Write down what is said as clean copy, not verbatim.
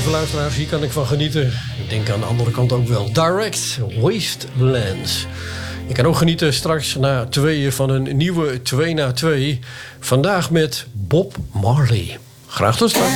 lieve luisteraars, hier kan ik van genieten. Ik denk aan de andere kant ook wel. Direct Wastelands. Je kan ook genieten straks na tweeën van een nieuwe 2 na 2. Vandaag met Bob Marley. Graag tot straks.